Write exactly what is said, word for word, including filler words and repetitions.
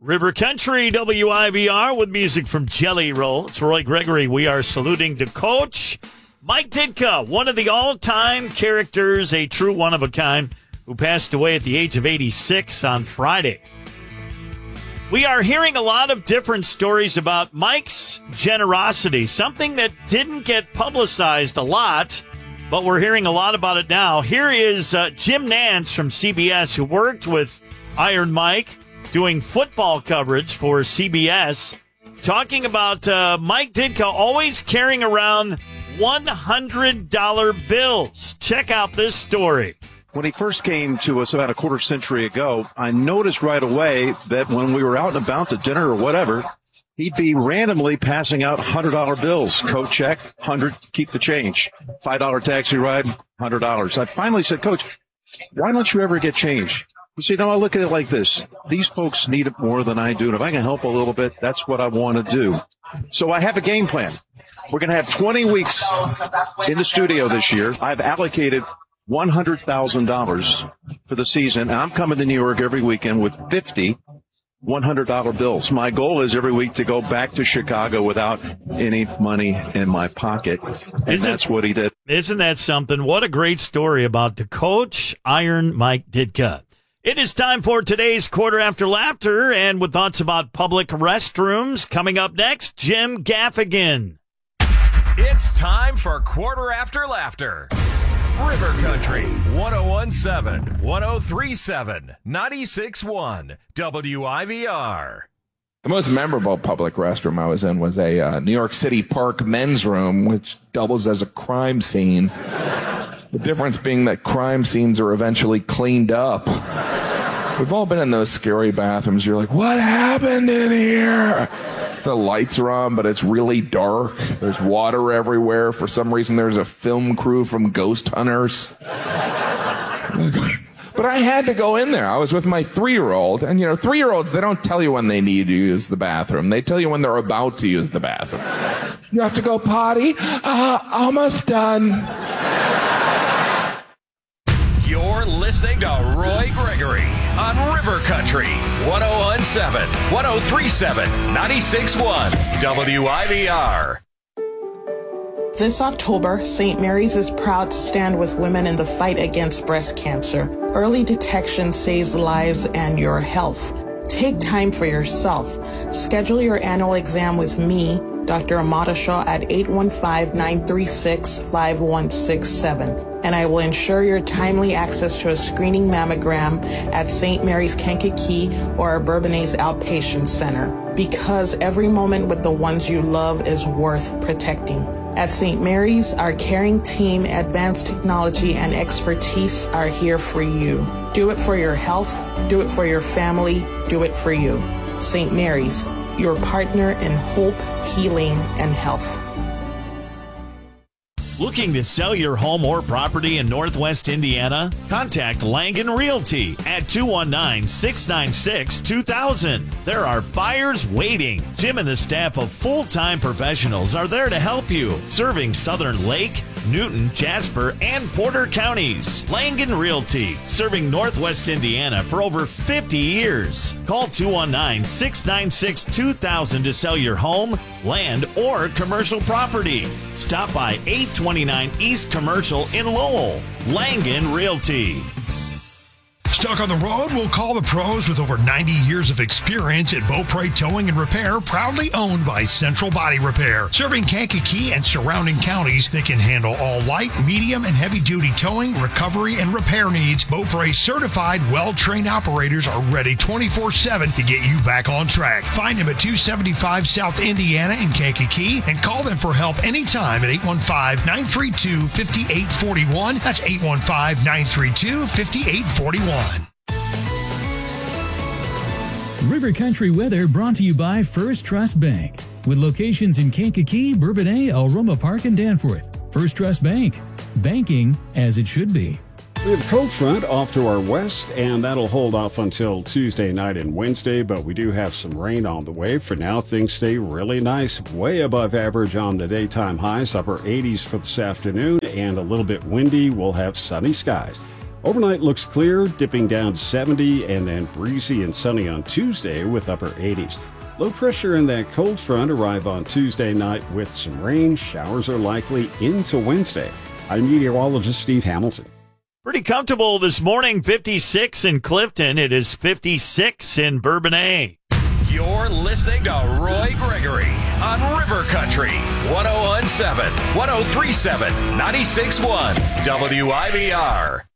River Country, W I V R, with music from Jelly Roll. It's Roy Gregory. We are saluting to Coach Mike Ditka, one of the all-time characters, a true one-of-a-kind, who passed away at the age of eighty-six on Friday. We are hearing a lot of different stories about Mike's generosity, something that didn't get publicized a lot, but we're hearing a lot about it now. Here is uh, Jim Nantz from C B S, who worked with Iron Mike, doing football coverage for C B S, talking about uh, Mike Ditka always carrying around one hundred dollar bills. Check out this story. When he first came to us about a quarter century ago, I noticed right away that when we were out and about to dinner or whatever, he'd be randomly passing out one hundred dollar bills. Coat check, one hundred, keep the change. five dollar taxi ride, one hundred dollars. I finally said, Coach, why don't you ever get change? You see, no, I look at it like this. These folks need it more than I do. And if I can help a little bit, that's what I want to do. So I have a game plan. We're going to have twenty weeks in the studio this year. I've allocated one hundred thousand dollars for the season. And I'm coming to New York every weekend with fifty one hundred dollar bills. My goal is every week to go back to Chicago without any money in my pocket. And isn't, that's what he did. Isn't that something? What a great story about the Coach Iron Mike Ditka. It is time for today's Quarter After Laughter, and with thoughts about public restrooms, coming up next, Jim Gaffigan. It's time for Quarter After Laughter. River Country, one oh one point seven, one oh three point seven, ninety-six point one, W I V R. The most memorable public restroom I was in was a uh, New York City Park men's room, which doubles as a crime scene. The difference being that crime scenes are eventually cleaned up. We've all been in those scary bathrooms. You're like, what happened in here? The lights are on, but it's really dark. There's water everywhere. For some reason, there's a film crew from Ghost Hunters. But I had to go in there. I was with my three-year-old. And, you know, three-year-olds, they don't tell you when they need to use the bathroom. They tell you when they're about to use the bathroom. You have to go potty? Uh, almost done. You're listening to Roy Gregory on River Country, one oh one point seven, one oh three point seven, ninety-six point one, W I V R. This October, Saint Mary's is proud to stand with women in the fight against breast cancer. Early detection saves lives and your health. Take time for yourself. Schedule your annual exam with me, Doctor Amata Shaw, at eight one five, nine three six, five one six seven. And I will ensure your timely access to a screening mammogram at Saint Mary's Kankakee or our Bourbonnais Outpatient Center, because every moment with the ones you love is worth protecting. At Saint Mary's, our caring team, advanced technology, and expertise are here for you. Do it for your health, do it for your family, do it for you. Saint Mary's, your partner in hope, healing, and health. Looking to sell your home or property in Northwest Indiana? Contact Langen Realty at two one nine, six nine six, two thousand. There are buyers waiting. Jim and the staff of full-time professionals are there to help you, serving Southern Lake, Newton, Jasper, and Porter counties. Langen Realty, serving Northwest Indiana for over fifty years. Call two one nine, six nine six, two thousand to sell your home, land, or commercial property. Stop by eight twenty-nine East Commercial in Lowell. Langen Realty. Stuck on the road? We'll call the pros with over ninety years of experience at Beaupre Towing and Repair, proudly owned by Central Body Repair. Serving Kankakee and surrounding counties, they can handle all light, medium, and heavy-duty towing, recovery, and repair needs. Beaupre certified, well-trained operators are ready twenty-four seven to get you back on track. Find them at two seventy-five South Indiana in Kankakee and call them for help anytime at eight one five, nine three two, five eight four one. That's eight one five, nine three two, five eight four one. River Country weather brought to you by First Trust Bank. With locations in Kankakee, Bourbonnais, Alroma Park, and Danforth. First Trust Bank. Banking as it should be. We have a cold front off to our west, and that'll hold off until Tuesday night and Wednesday, but we do have some rain on the way. For now, things stay really nice, way above average on the daytime highs, upper eighties for this afternoon, and a little bit windy. We'll have sunny skies. Overnight looks clear, dipping down seventy, and then breezy and sunny on Tuesday with upper eighties. Low pressure and that cold front arrive on Tuesday night with some rain. Showers are likely into Wednesday. I'm meteorologist Steve Hamilton. Pretty comfortable this morning, fifty-six in Clifton. It is fifty-six in Bourbonnais. You're listening to Roy Gregory on River Country, one oh one point seven, one oh three point seven, ninety-six point one, W I V R.